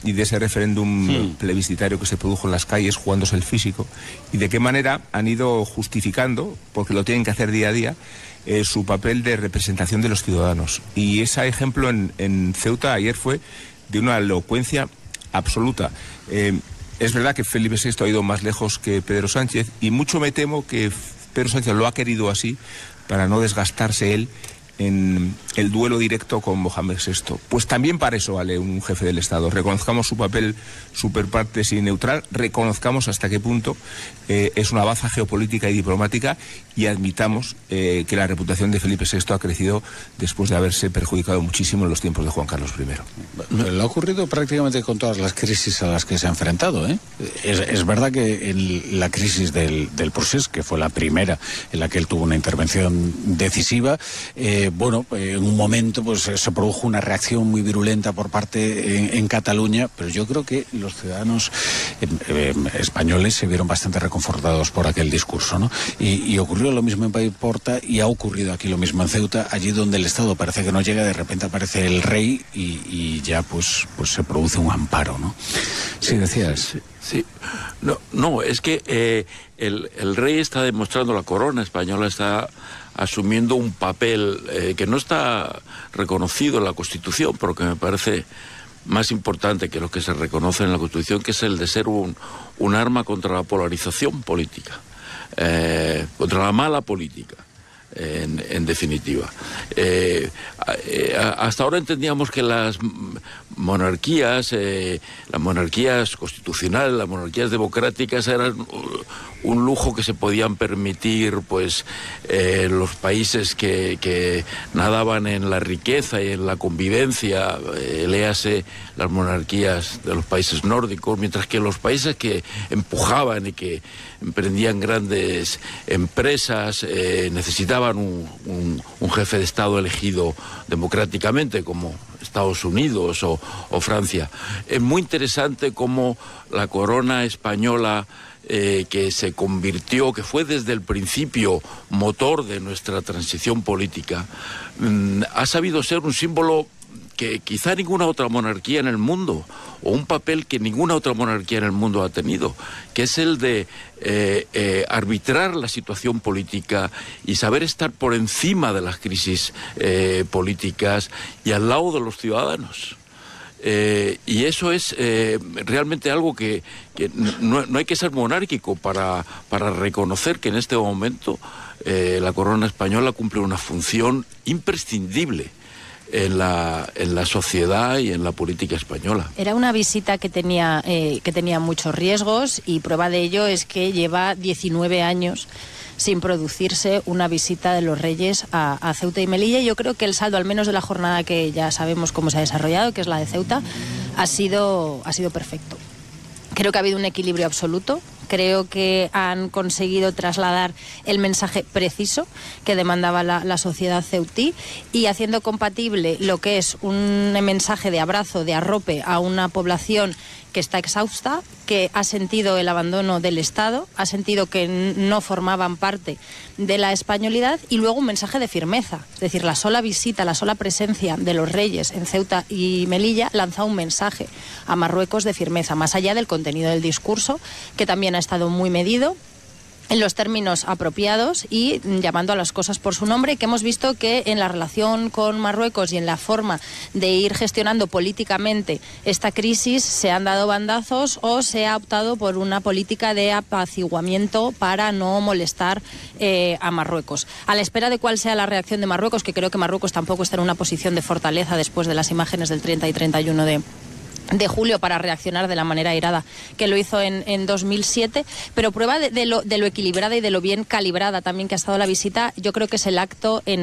y de ese referéndum plebiscitario que se produjo en las calles, jugándose el físico, y de qué manera han ido justificando, porque lo tienen que hacer día a día, su papel de representación de los ciudadanos. Y ese ejemplo en Ceuta ayer fue de una elocuencia absoluta. Es verdad que Felipe VI ha ido más lejos que Pedro Sánchez, y mucho me temo que Pedro Sánchez lo ha querido así para no desgastarse él en el duelo directo con Mohamed VI. Pues también para eso vale un jefe del Estado. Reconozcamos su papel superpartes y neutral, reconozcamos hasta qué punto es una baza geopolítica y diplomática, y admitamos que la reputación de Felipe VI ha crecido después de haberse perjudicado muchísimo en los tiempos de Juan Carlos I. Le ha ocurrido prácticamente con todas las crisis a las que se ha enfrentado, ¿eh? Es verdad que en la crisis del procés, que fue la primera en la que él tuvo una intervención decisiva, en un momento pues se produjo una reacción muy virulenta por parte en Cataluña, pero yo creo que los ciudadanos españoles se vieron bastante reconfortados por aquel discurso, ¿no? Y ocurrió lo mismo en Paiporta, y ha ocurrido aquí lo mismo en Ceuta. Allí donde el Estado parece que no llega, de repente aparece el rey y ya pues se produce un amparo, ¿no? Sí, decías. Sí. No, es que el rey está demostrando, la corona española está asumiendo un papel que no está reconocido en la Constitución, pero que me parece más importante que lo que se reconoce en la Constitución, que es el de ser un arma contra la polarización política, contra la mala política, en definitiva. Hasta ahora entendíamos que las monarquías constitucionales, las monarquías democráticas eran un lujo que se podían permitir pues los países que nadaban en la riqueza y en la convivencia, léase las monarquías de los países nórdicos, mientras que los países que empujaban y que emprendían grandes empresas necesitaban un jefe de Estado elegido democráticamente, como Estados Unidos o Francia. Es muy interesante cómo la corona española, que se convirtió, que fue desde el principio motor de nuestra transición política, ha sabido ser un símbolo que quizá ninguna otra monarquía en el mundo, o un papel que ninguna otra monarquía en el mundo ha tenido, que es el de arbitrar la situación política y saber estar por encima de las crisis políticas y al lado de los ciudadanos. Y eso es realmente algo que no hay que ser monárquico para reconocer que en este momento la corona española cumple una función imprescindible en la sociedad y en la política española. Era una visita que tenía muchos riesgos, y prueba de ello es que lleva 19 años sin producirse una visita de los Reyes a Ceuta y Melilla. Yo creo que el saldo, al menos de la jornada que ya sabemos cómo se ha desarrollado, que es la de Ceuta, ha sido perfecto. Creo que ha habido un equilibrio absoluto. Creo que han conseguido trasladar el mensaje preciso que demandaba la sociedad ceutí, y haciendo compatible lo que es un mensaje de abrazo, de arrope a una población que está exhausta, que ha sentido el abandono del Estado, ha sentido que no formaban parte de la españolidad, y luego un mensaje de firmeza. Es decir, la sola visita, la sola presencia de los Reyes en Ceuta y Melilla lanza un mensaje a Marruecos de firmeza, más allá del contenido del discurso, que también ha estado muy medido, en los términos apropiados y llamando a las cosas por su nombre, que hemos visto que en la relación con Marruecos y en la forma de ir gestionando políticamente esta crisis se han dado bandazos, o se ha optado por una política de apaciguamiento para no molestar a Marruecos. A la espera de cuál sea la reacción de Marruecos, que creo que Marruecos tampoco está en una posición de fortaleza después de las imágenes del 30 y 31 de julio para reaccionar de la manera airada que lo hizo en 2007, pero prueba de lo equilibrada y de lo bien calibrada también que ha estado la visita, yo creo que es el acto en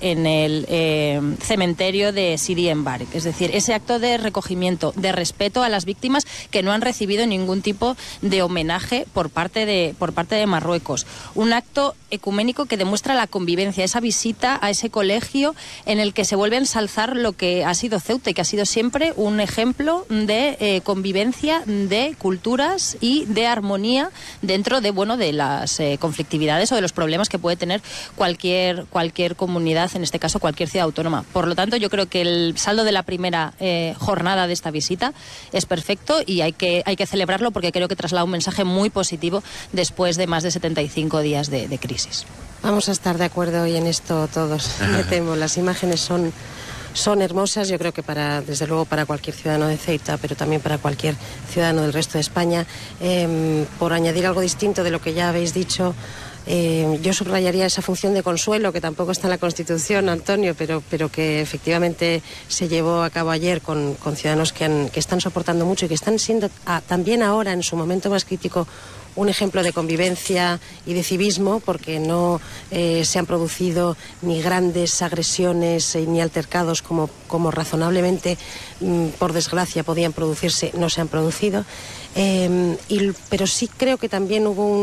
el cementerio de Sidi Embark. Es decir, ese acto de recogimiento, de respeto a las víctimas que no han recibido ningún tipo de homenaje por parte de Marruecos. Un acto ecuménico que demuestra la convivencia, esa visita a ese colegio en el que se vuelve a ensalzar lo que ha sido Ceuta y que ha sido siempre un ejemplo de convivencia de culturas y de armonía dentro de, bueno, de las conflictividades o de los problemas que puede tener cualquier comunidad, en este caso cualquier ciudad autónoma. Por lo tanto, yo creo que el saldo de la primera jornada de esta visita es perfecto y hay que celebrarlo, porque creo que traslada un mensaje muy positivo después de más de 75 días de crisis. Vamos a estar de acuerdo hoy en esto todos, me temo. Las imágenes son hermosas, yo creo que desde luego para cualquier ciudadano de Ceuta, pero también para cualquier ciudadano del resto de España. Por añadir algo distinto de lo que ya habéis dicho, yo subrayaría esa función de consuelo, que tampoco está en la Constitución, Antonio, pero que efectivamente se llevó a cabo ayer con ciudadanos que están soportando mucho y que están siendo también ahora, en su momento más crítico, un ejemplo de convivencia y de civismo, porque no se han producido ni grandes agresiones ni altercados como razonablemente, por desgracia, podían producirse, no se han producido. Pero sí creo que también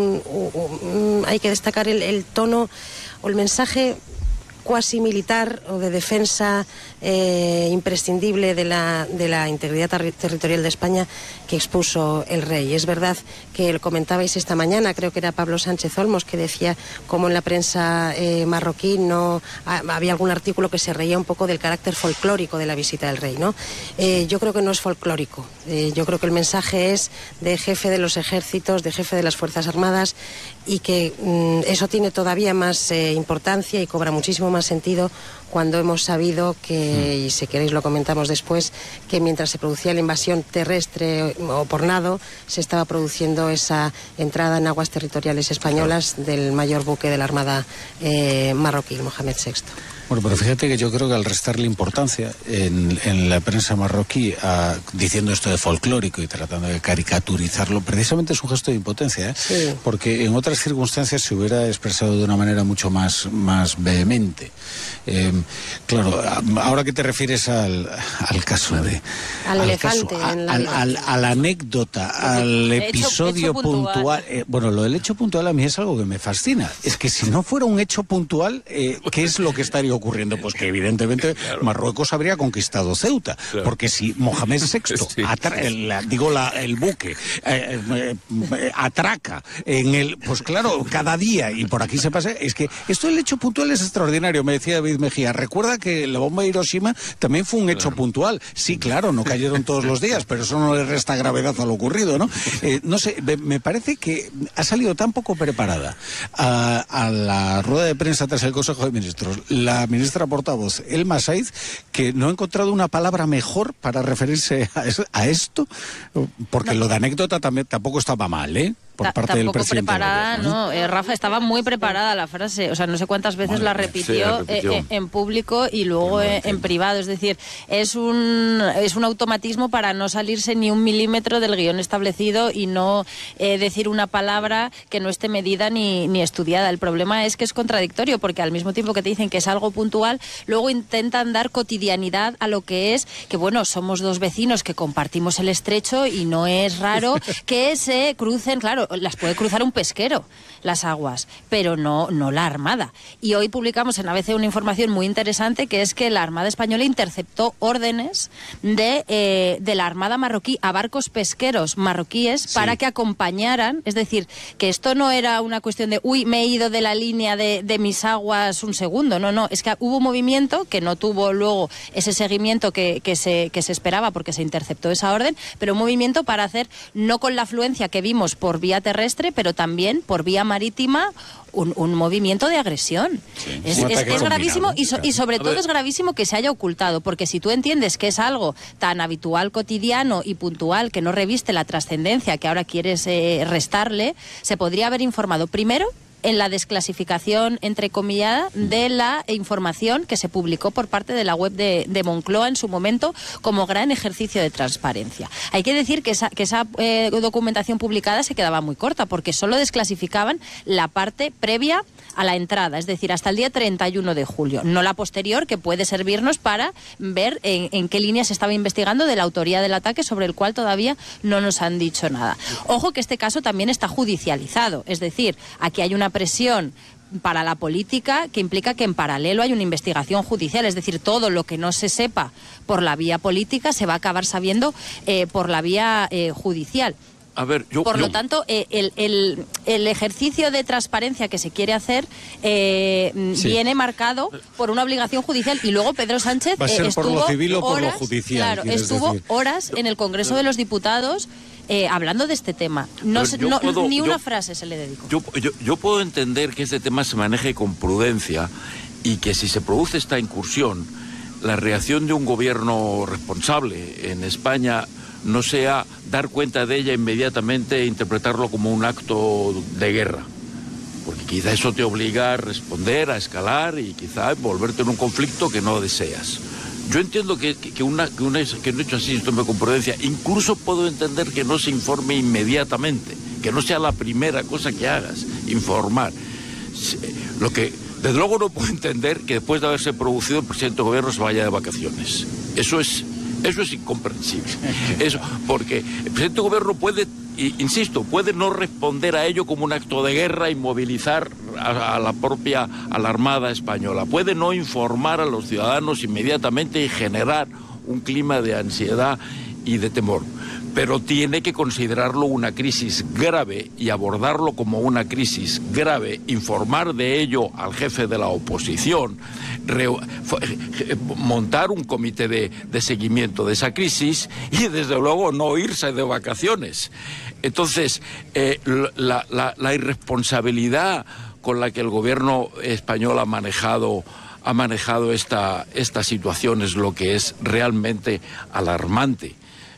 hay que destacar el tono o el mensaje cuasi militar o de defensa imprescindible de la integridad territorial de España que expuso el rey. Es verdad que lo comentabais esta mañana, creo que era Pablo Sánchez Olmos, que decía cómo en la prensa marroquí había algún artículo que se reía un poco del carácter folclórico de la visita del rey, ¿no? Yo creo que no es folclórico. Yo creo que el mensaje es de jefe de los ejércitos, de jefe de las Fuerzas Armadas, y que eso tiene todavía más importancia y cobra muchísimo más sentido cuando hemos sabido que, y si queréis lo comentamos después, que mientras se producía la invasión terrestre o por nado, se estaba produciendo esa entrada en aguas territoriales españolas del mayor buque de la Armada marroquí, Mohamed VI. Bueno, pero fíjate que yo creo que al restarle importancia en la prensa marroquí diciendo esto de folclórico y tratando de caricaturizarlo, precisamente es un gesto de impotencia, ¿eh? Sí. Porque en otras circunstancias se hubiera expresado de una manera mucho más vehemente. Claro, ahora que te refieres al caso de... Al elefante. A la anécdota, al episodio hecho puntual. Bueno, lo del hecho puntual a mí es algo que me fascina. Es que si no fuera un hecho puntual, ¿qué es lo que estaría ocurriendo? Pues que evidentemente Marruecos habría conquistado Ceuta, porque si Mohamed VI el buque atraca pues claro, cada día, y por aquí se pasa, es que esto del hecho puntual es extraordinario. Me decía David Mejía, recuerda que la bomba de Hiroshima también fue un hecho puntual. Sí, claro, no cayeron todos los días, pero eso no le resta gravedad a lo ocurrido, ¿no? No sé, me parece que ha salido tan poco preparada a la rueda de prensa tras el Consejo de Ministros la ministra portavoz Elma Saiz, que no ha encontrado una palabra mejor para referirse a esto, porque lo de anécdota tampoco estaba mal, ¿eh? Por parte del presidente. Tampoco preparada, ¿no? Rafa, estaba muy preparada la frase, o sea, no sé cuántas veces la repitió en público y luego en privado, es decir, es un automatismo para no salirse ni un milímetro del guión establecido y no decir una palabra que no esté medida ni estudiada. El problema es que es contradictorio, porque al mismo tiempo que te dicen que es algo puntual, luego intentan dar cotidianidad a lo que es, que bueno, somos dos vecinos que compartimos el estrecho y no es raro que se crucen, claro, las puede cruzar un pesquero las aguas, pero no la Armada. Y hoy publicamos en ABC una información muy interesante, que es que la Armada Española interceptó órdenes de la Armada marroquí a barcos pesqueros marroquíes para que acompañaran, es decir, que esto no era una cuestión de me he ido de la línea de mis aguas un segundo, no, es que hubo movimiento que no tuvo luego ese seguimiento que se esperaba, porque se interceptó esa orden, pero un movimiento para hacer, no con la afluencia que vimos por vía terrestre, pero también por vía marítima, un movimiento de agresión. Sí. Es gravísimo y sobre todo es gravísimo que se haya ocultado, porque si tú entiendes que es algo tan habitual, cotidiano y puntual, que no reviste la trascendencia que ahora quieres restarle, se podría haber informado primero en la desclasificación, entrecomillada, de la información que se publicó por parte de la web de Moncloa en su momento, como gran ejercicio de transparencia. Hay que decir que esa documentación publicada se quedaba muy corta, porque solo desclasificaban la parte previa a la entrada, es decir, hasta el día 31 de julio, no la posterior, que puede servirnos para ver en qué línea se estaba investigando de la autoría del ataque, sobre el cual todavía no nos han dicho nada. Ojo que este caso también está judicializado, es decir, aquí hay una presión para la política, que implica que en paralelo hay una investigación judicial, es decir, todo lo que no se sepa por la vía política se va a acabar sabiendo por la vía judicial. A ver, Por lo tanto, el ejercicio de transparencia que se quiere hacer viene marcado por una obligación judicial, y luego Pedro Sánchez ¿Va a ser estuvo por lo civil o por lo horas, judicial? claro, estuvo horas en el Congreso de los Diputados hablando de este tema. Ni una frase se le dedicó. Yo puedo entender que este tema se maneje con prudencia y que si se produce esta incursión, la reacción de un gobierno responsable en España no sea dar cuenta de ella inmediatamente e interpretarlo como un acto de guerra. Porque quizá eso te obliga a responder, a escalar y quizá envolverte en un conflicto que no deseas. Yo entiendo que un hecho así se tome con prudencia. Incluso puedo entender que no se informe inmediatamente, que no sea la primera cosa que hagas, informar. Lo que desde luego no puedo entender que después de haberse producido el presidente del gobierno se vaya de vacaciones. Eso es incomprensible. Eso, porque el presidente del gobierno puede, insisto, puede no responder a ello como un acto de guerra y movilizar a la Armada Española. Puede no informar a los ciudadanos inmediatamente y generar un clima de ansiedad y de temor. Pero tiene que considerarlo una crisis grave y abordarlo como una crisis grave, informar de ello al jefe de la oposición, montar un comité de seguimiento de esa crisis y desde luego no irse de vacaciones. Entonces, la irresponsabilidad con la que el gobierno español ha manejado esta situación es lo que es realmente alarmante.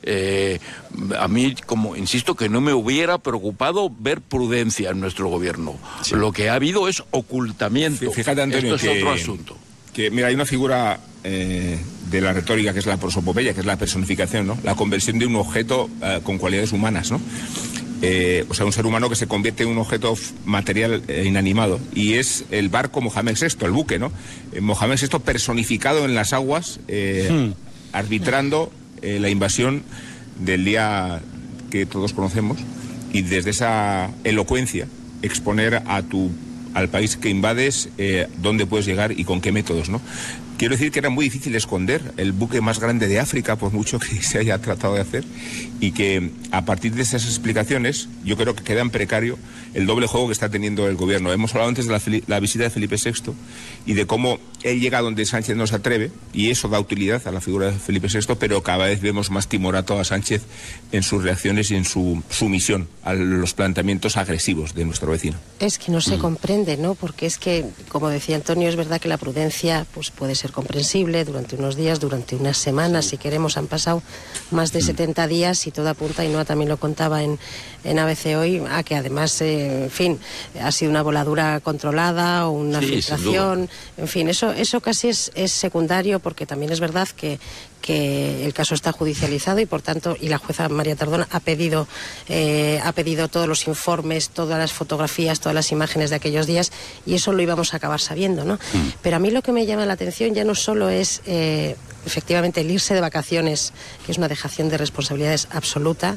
A mí, como insisto, que no me hubiera preocupado ver prudencia en nuestro gobierno. Sí. Lo que ha habido es ocultamiento. Fíjate, Antonio, esto es otro asunto. Mira, hay una figura de la retórica que es la prosopopeya, que es la personificación, ¿no? La conversión de un objeto con cualidades humanas, ¿no? O sea, un ser humano que se convierte en un objeto material inanimado. Y es el barco Mohamed VI, el buque, ¿no? Mohamed VI personificado en las aguas, arbitrando la invasión del día que todos conocemos, y desde esa elocuencia exponer al país que invades dónde puedes llegar y con qué métodos, ¿no? Quiero decir que era muy difícil esconder el buque más grande de África, por mucho que se haya tratado de hacer, y que a partir de esas explicaciones yo creo que queda en precario el doble juego que está teniendo el gobierno. Hemos hablado antes de la visita de Felipe VI y de cómo él llega donde Sánchez no se atreve, y eso da utilidad a la figura de Felipe VI, pero cada vez vemos más timorato a Sánchez en sus reacciones y en su sumisión a los planteamientos agresivos de nuestro vecino. Es que no se comprende, ¿no? Porque es que, como decía Antonio, es verdad que la prudencia pues puede ser comprensible durante unos días, durante unas semanas, si queremos. Han pasado más de 70 días y todo apunta, y Noa también lo contaba en ABC hoy, a que además, en fin, ha sido una voladura controlada o una filtración, en fin, eso casi es secundario, porque también es verdad que el caso está judicializado y por tanto, y la jueza María Tardón ha pedido todos los informes, todas las fotografías, todas las imágenes de aquellos días, y eso lo íbamos a acabar sabiendo, ¿no? Pero a mí lo que me llama la atención ya no solo es efectivamente el irse de vacaciones, que es una dejación de responsabilidades absoluta,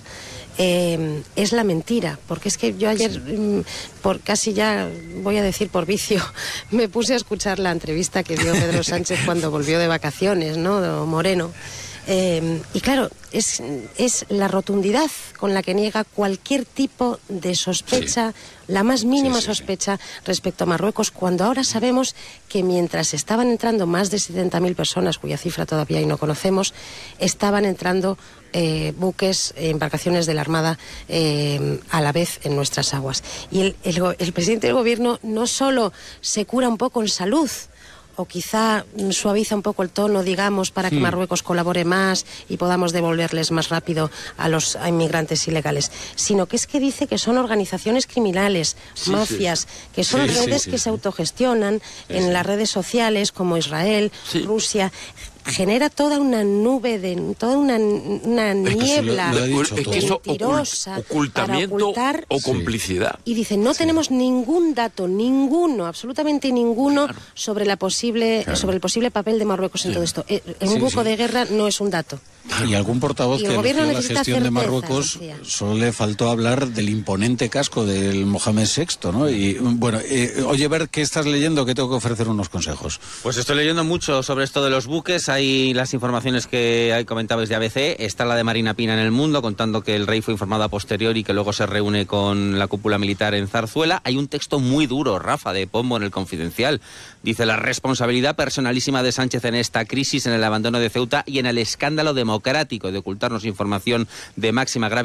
es la mentira, porque es que yo ayer, por casi ya voy a decir por vicio, me puse a escuchar la entrevista que dio Pedro Sánchez cuando volvió de vacaciones, ¿no? Moreno. Y claro, es la rotundidad con la que niega cualquier tipo de sospecha, la más mínima sospecha respecto a Marruecos, cuando ahora sabemos que mientras estaban entrando más de 70.000 personas, cuya cifra todavía no conocemos, estaban entrando buques, embarcaciones de la Armada a la vez en nuestras aguas. Y el presidente del gobierno no solo se cura un poco en salud, o quizá suaviza un poco el tono, digamos, para que Marruecos colabore más y podamos devolverles más rápido a los inmigrantes ilegales, sino que es que dice que son organizaciones criminales, mafias, que son redes que se autogestionan en las redes sociales, como Israel, Rusia. genera toda una nube, toda una niebla mentirosa, ocultamiento o complicidad. Y dicen, no tenemos ningún dato, absolutamente ninguno, sobre el posible papel de Marruecos en todo esto. Un buque de guerra no es un dato. Y algún portavoz que elogió la gestión de Marruecos solo le faltó hablar del imponente casco del Mohamed VI, ¿no? Y bueno, oye, Bert, ¿qué estás leyendo? Que tengo que ofrecer unos consejos. Pues estoy leyendo mucho sobre esto de los buques. Hay las informaciones que comentabais de ABC. Está la de Marina Pina en El Mundo, contando que el rey fue informado a posteriori y que luego se reúne con la cúpula militar en Zarzuela. Hay un texto muy duro, Rafa, de Pombo en El Confidencial. Dice: la responsabilidad personalísima de Sánchez en esta crisis, en el abandono de Ceuta y en el escándalo democrático de ocultarnos información de máxima gravedad